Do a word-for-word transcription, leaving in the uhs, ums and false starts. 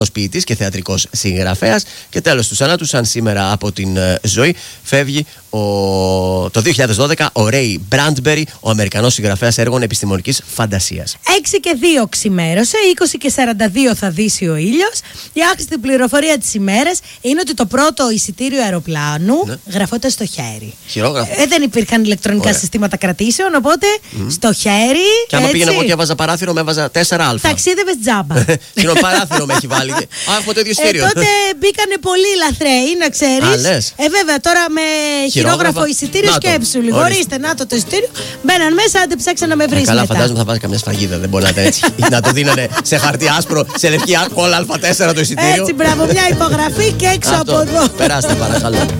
ποιητής και θεατρικός συγγραφέας. Και τέλος του θανάτου, σαν σήμερα από την ε, ζωή, φεύγει ο, το δύο χιλιάδες δώδεκα ο Ρέι Μπράντμπερι, ο Αμερικανός συγγραφέας έργων επιστημονικής φαντασίας. έξι και δύο ξημέρωσε, είκοσι και σαράντα δύο θα δύσει ο ήλιος. Η άχρηστη πληροφορία της ημέρας είναι ότι το πρώτο εισιτήριο αεροπλάνου ναι. γραφόταν στο χέρι. Χειρόγραφο. Ε, δεν υπήρχαν ηλεκτρονικά Ωραία. συστήματα κρατήσεων, οπότε mm. στο χέρι. Και άμα πήγαινα εγώ και έβαζα παράθυρο, με έβαζα τέσσερα α. Ταξίδευες τζάμπα. Κοινό παράθυρο με έχει βάλει. Α, έχω το ίδιο εισιτήριο. Ε, τότε μπήκανε πολλοί λαθρέοι, να ξέρεις. Ε, βέβαια, τώρα με χειρόγραφο εισιτήριο σκέψου λίγο. Ορίστε, να το το εισιτήριο. Μπαίναν μέσα, άντε ψάξαν να με βρει. Καλά, φαντάζομαι θα βάζει καμιά σφραγίδα. Δεν μπορεί να είναι έτσι. Να το δίνανε σε χαρτί άσπρο, σε λευκή κόλλα Α4 το εισιτήριο. Έτσι, μπράβο, μια υπογραφή και έξω από εδώ. Περάστε, παρακαλώ.